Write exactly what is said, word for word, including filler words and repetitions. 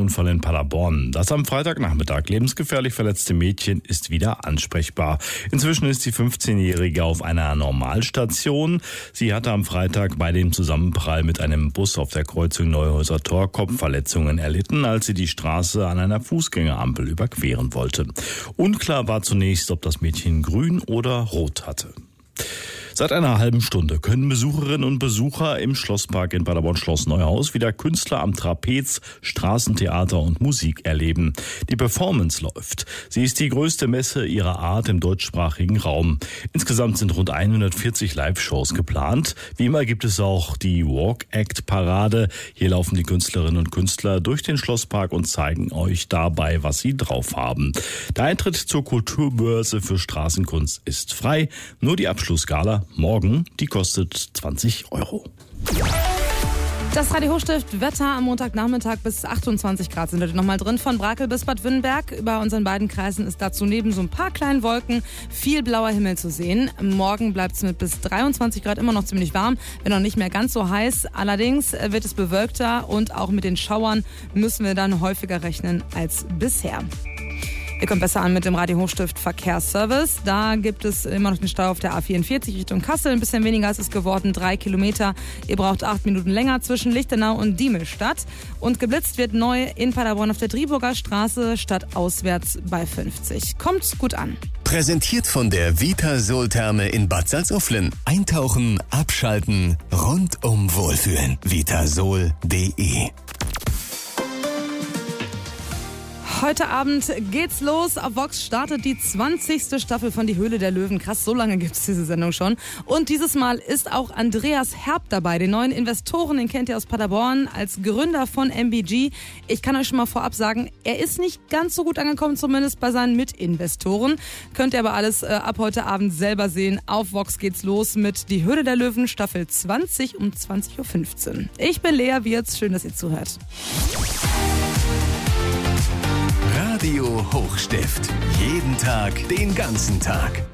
Verkehrsunfall in Paderborn. Das am Freitagnachmittag lebensgefährlich verletzte Mädchen ist wieder ansprechbar. Inzwischen ist die fünfzehnjährige auf einer Normalstation. Sie hatte am Freitag bei dem Zusammenprall mit einem Bus auf der Kreuzung Neuhäuser Tor Kopfverletzungen erlitten, als sie die Straße an einer Fußgängerampel überqueren wollte. Unklar war zunächst, ob das Mädchen grün oder rot hatte. Seit einer halben Stunde können Besucherinnen und Besucher im Schlosspark in Paderborn Schloss Neuhaus wieder Künstler am Trapez, Straßentheater und Musik erleben. Die Performance läuft. Sie ist die größte Messe ihrer Art im deutschsprachigen Raum. Insgesamt sind rund hundertvierzig Live-Shows geplant. Wie immer gibt es auch die Walk-Act-Parade. Hier laufen die Künstlerinnen und Künstler durch den Schlosspark und zeigen euch dabei, was sie drauf haben. Der Eintritt zur Kulturbörse für Straßenkunst ist frei. Nur die Abschlussgala morgen, die kostet zwanzig Euro. Das Radio Hochstift Wetter am Montagnachmittag bis achtundzwanzig Grad sind heute nochmal drin. Von Brakel bis Bad Wünnberg. Über unseren beiden Kreisen ist dazu neben so ein paar kleinen Wolken viel blauer Himmel zu sehen. Morgen bleibt es mit bis dreiundzwanzig Grad immer noch ziemlich warm, wenn auch nicht mehr ganz so heiß. Allerdings wird es bewölkter und auch mit den Schauern müssen wir dann häufiger rechnen als bisher. Ihr kommt besser an mit dem Radio Hochstift Verkehrsservice. Da gibt es immer noch den Stau auf der A vierundvierzig Richtung Kassel. Ein bisschen weniger ist es geworden, drei Kilometer. Ihr braucht acht Minuten länger zwischen Lichtenau und Diemelstadt. Und geblitzt wird neu in Paderborn auf der Driburger Straße stadtauswärts bei fünfzig. Kommt gut an. Präsentiert von der Vitasol-Therme in Bad Salzuflen. Eintauchen, abschalten, rundum wohlfühlen. vitasol punkt de. Heute Abend geht's los. Auf Vox startet die zwanzigste Staffel von Die Höhle der Löwen. Krass, so lange gibt's diese Sendung schon. Und dieses Mal ist auch Andreas Herb dabei, den neuen Investoren. Den kennt ihr aus Paderborn als Gründer von M B G. Ich kann euch schon mal vorab sagen, er ist nicht ganz so gut angekommen, zumindest bei seinen Mitinvestoren. Könnt ihr aber alles äh, ab heute Abend selber sehen. Auf Vox geht's los mit Die Höhle der Löwen, Staffel zwanzig um zwanzig Uhr fünfzehn. Ich bin Lea Wirz, schön, dass ihr zuhört. Radio Hochstift. Jeden Tag, den ganzen Tag.